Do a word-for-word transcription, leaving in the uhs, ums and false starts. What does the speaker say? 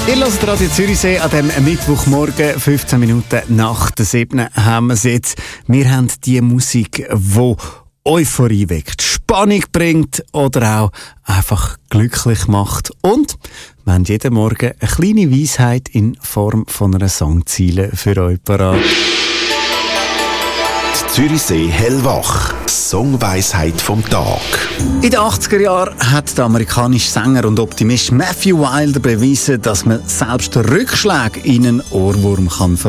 Ihr hört Radio Zürichsee an diesem Mittwochmorgen, fünfzehn Minuten nach der siebten haben wir es jetzt. Wir haben die Musik, die Euphorie weckt, Spannung bringt oder auch einfach glücklich macht. Und wir haben jeden Morgen eine kleine Weisheit in Form von einer Songziele für euch parat. Zürichsee hellwach. Songweisheit vom Tag. In den achtziger Jahren hat der amerikanische Sänger und Optimist Matthew Wilder bewiesen, dass man selbst Rückschläge in einen Ohrwurm kann verwandeln